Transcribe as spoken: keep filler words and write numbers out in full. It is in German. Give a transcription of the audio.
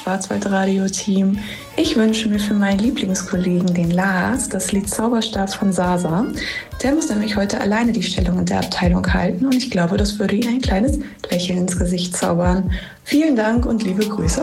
Schwarzwaldradio-Team. Ich wünsche mir für meinen Lieblingskollegen, den Lars, das Lied Zauberstab von Sasa. Der muss nämlich heute alleine die Stellung in der Abteilung halten und ich glaube, das würde ihm ein kleines Lächeln ins Gesicht zaubern. Vielen Dank und liebe Grüße